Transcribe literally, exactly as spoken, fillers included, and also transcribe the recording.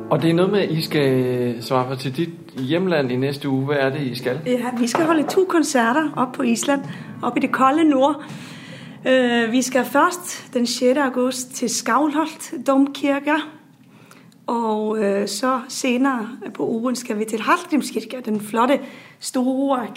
Og det er noget med, at I skal svare til dit hjemland i næste uge. Hvad er det, I skal? Ja, vi skal holde to koncerter op på Island, op i det kolde nord. Uh, vi skal først den sjette august til Skálholt Domkirke, og uh, så senere på ugen skal vi til Hallgrímskirkja, den flotte, store